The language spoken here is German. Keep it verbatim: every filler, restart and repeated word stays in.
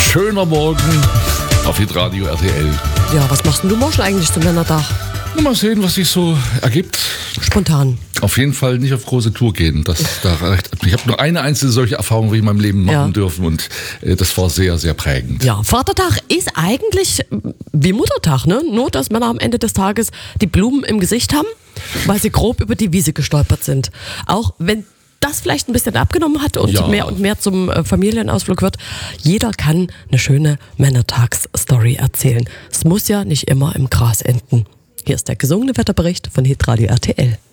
schöner Morgen auf Hitradio R T L. Ja, was machst denn du morgen eigentlich zum Männertag? Mal sehen, was sich so ergibt. Spontan. Auf jeden Fall nicht auf große Tour gehen. Das, da reicht, ich habe nur eine einzige solche Erfahrung wie in meinem Leben machen Ja. dürfen und äh, das war sehr, sehr prägend. Ja, Vatertag ist eigentlich wie Muttertag, ne? Nur, dass Männer am Ende des Tages die Blumen im Gesicht haben, weil sie grob über die Wiese gestolpert sind. Auch wenn das vielleicht ein bisschen abgenommen hat und Ja. mehr und mehr zum äh, Familienausflug wird. Jeder kann eine schöne Männertags-Story erzählen. Es muss ja nicht immer im Gras enden. Hier ist der gesungene Wetterbericht von Hitradio R T L.